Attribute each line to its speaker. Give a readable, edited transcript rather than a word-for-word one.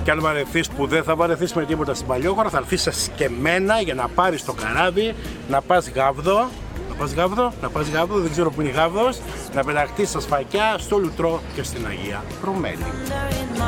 Speaker 1: Και αν βαρεθείς που δεν θα βαρεθείς με τίποτα στην Παλιόχώρα, θα έρθεις σκεμμένα για να πάρεις το καράβι, να πας Γάβδο. Να πας Γάβδο, δεν ξέρω που είναι η Γάβδος, να πεταχτείς στα Σφακιά, στο Λουτρό και στην Αγία Ρωμένη.